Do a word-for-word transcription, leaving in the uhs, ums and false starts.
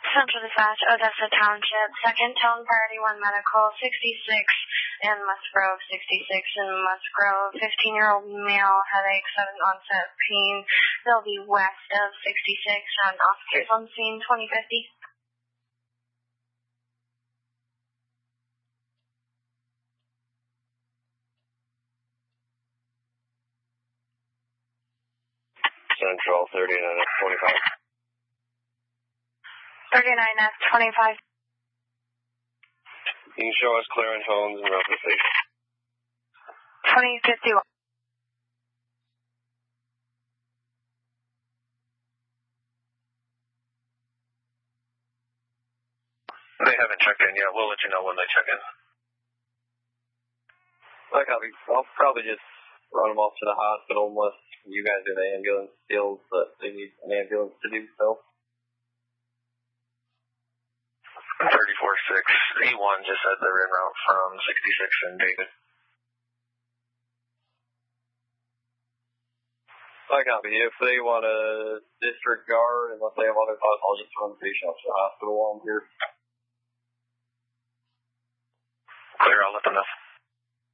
Central Dispatch, Odessa Township, second tone, priority one medical, sixty-six in Musgrove, sixty-six in Musgrove, fifteen-year-old male, headache, sudden onset pain. They'll be west of sixty-six, and officers on scene, twenty fifty. Central, thirty-nine F twenty-five. thirty-nine F twenty-five. You can show us clearance homes and Route Station. twenty fifty-one. They haven't checked in yet. We'll let you know when they check in. I copy. I'll probably just run them off to the hospital unless you guys do the ambulance deals, but they need an ambulance to do so. thirty-four six E one just said they're en route from sixty-six and David. I copy. If they want a disregard, unless they have other thoughts, I'll just run the patient up to the hospital while I'm here. Clear, I'll let them know.